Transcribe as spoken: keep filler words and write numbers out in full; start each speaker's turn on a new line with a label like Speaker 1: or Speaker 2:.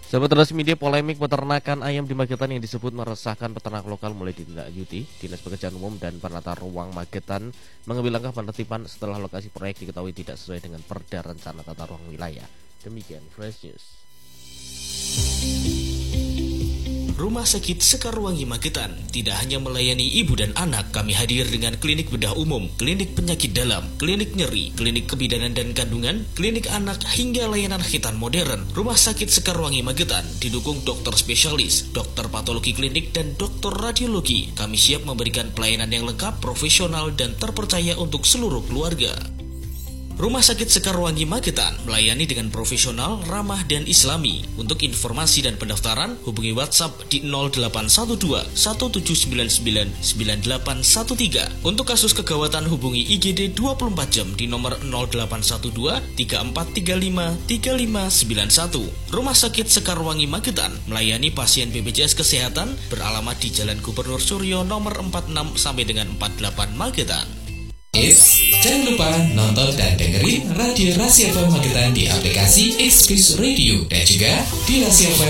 Speaker 1: Sahabat Transmedia, polemik peternakan ayam di Magetan yang disebut meresahkan peternak lokal mulai ditindaklanjuti. Dinas Pekerjaan Umum dan Penata Ruang Magetan mengambil langkah penertiban setelah lokasi proyek diketahui tidak sesuai dengan Perda Rencana Tata Ruang Wilayah. Demikian Fresh News.
Speaker 2: Rumah Sakit Sekarwangi Magetan tidak hanya melayani ibu dan anak, kami hadir dengan klinik bedah umum, klinik penyakit dalam, klinik nyeri, klinik kebidanan dan kandungan, klinik anak hingga layanan khitan modern. Rumah Sakit Sekarwangi Magetan didukung dokter spesialis, dokter patologi klinik dan dokter radiologi. Kami siap memberikan pelayanan yang lengkap, profesional dan terpercaya untuk seluruh keluarga. Rumah Sakit Sekarwangi Magetan melayani dengan profesional, ramah, dan islami. Untuk informasi dan pendaftaran, hubungi WhatsApp di nol delapan satu dua satu tujuh sembilan sembilan sembilan delapan satu tiga. Untuk kasus kegawatan, hubungi I G D dua puluh empat jam di nomor nol delapan satu dua tiga empat tiga lima tiga lima sembilan satu. Rumah Sakit Sekarwangi Magetan melayani pasien B P J S Kesehatan beralamat di Jalan Gubernur Suryo nomor empat puluh enam sampai dengan empat puluh delapan Magetan.
Speaker 3: Eits, jangan lupa nonton dan dengerin Radio Rasi F M Magetan di aplikasi X Plus Radio dan juga di Rasi F M